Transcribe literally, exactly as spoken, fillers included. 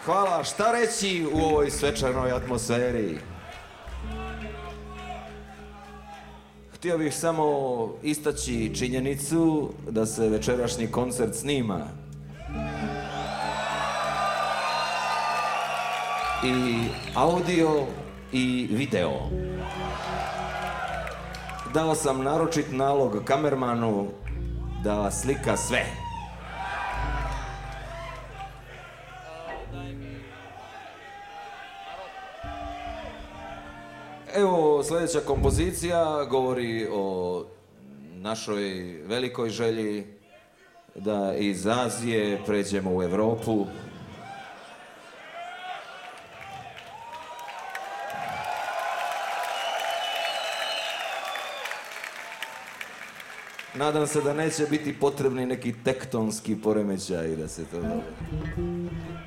hvala. Šta reći u ovoj svečanoj atmosferi? Htio bih samo istaći činjenicu da se večerašnji koncert snima. I audio i video. Dao sam naročit nalog kamermanu da slika sve. Evo, sljedeća kompozicija govori o našoj velikoj želji da iz Azije pređemo u Evropu. Nadam se da neće biti potrebni neki tektonski poremećaj da se to dogodi.